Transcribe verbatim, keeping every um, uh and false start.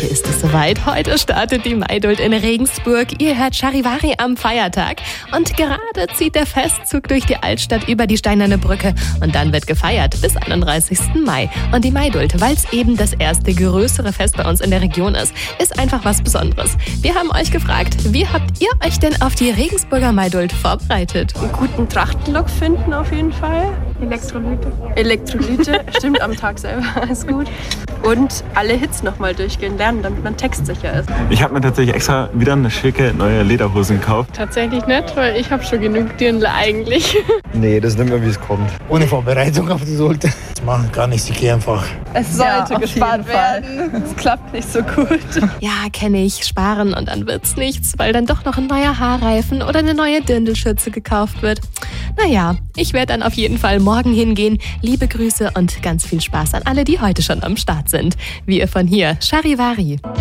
Heute ist es soweit. Heute startet die Maidult in Regensburg. Ihr hört Charivari am Feiertag. Und gerade zieht der Festzug durch die Altstadt über die Steinerne Brücke. Und dann wird gefeiert bis einunddreißigsten Mai. Und die Maidult, weil es eben das erste größere Fest bei uns in der Region ist, ist einfach was Besonderes. Wir haben euch gefragt, wie habt ihr euch denn auf die Regensburger Maidult vorbereitet? Einen guten Trachtenlook finden auf jeden Fall. Elektrolyte. Elektrolyte, stimmt, am Tag selber ist gut. Und alle Hits nochmal durchgehen lernen, damit man textsicher ist. Ich habe mir tatsächlich extra wieder eine schicke neue Lederhosen gekauft. Tatsächlich nicht, weil ich habe schon genug Dirndl eigentlich. Nee, das nimmt man, wie es kommt. Ohne Vorbereitung auf die sollte. Das machen gar nicht so einfach. Es sollte ja, gespart werden. Es klappt nicht so gut. Ja, kenne ich. Sparen und dann wird's nichts, weil dann doch noch ein neuer Haarreifen oder eine neue Dirndlschürze gekauft wird. Naja, ich werde dann auf jeden Fall morgen hingehen. Liebe Grüße und ganz viel Spaß an alle, die heute schon am Start sind. Wir von hier, Charivari.